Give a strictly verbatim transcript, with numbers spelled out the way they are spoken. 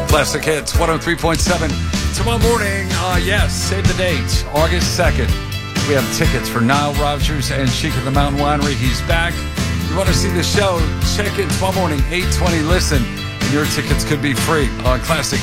Classic Hits, one oh three point seven. Tomorrow morning, uh, yes, save the date, August second. We have tickets for Nile Rodgers and Sheik of the Mountain Winery. He's back. You want to see the show? Check it tomorrow morning, eight twenty. Listen, and your tickets could be free on Classic